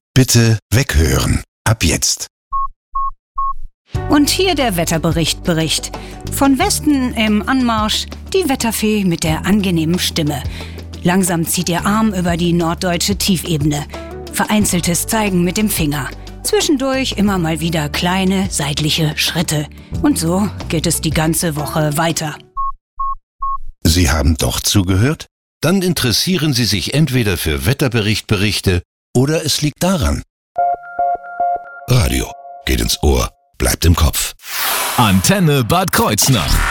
Bitte weghören. Ab jetzt. Und hier der Wetterbericht. Von Westen im Anmarsch die Wetterfee mit der angenehmen Stimme. Langsam zieht ihr Arm über die norddeutsche Tiefebene. Vereinzeltes Zeigen mit dem Finger. Zwischendurch immer mal wieder kleine seitliche Schritte. Und so geht es die ganze Woche weiter. Sie haben doch zugehört? Dann interessieren Sie sich entweder für Wetterberichte oder es liegt daran. Radio geht ins Ohr, bleibt im Kopf. Antenne Bad Kreuznach.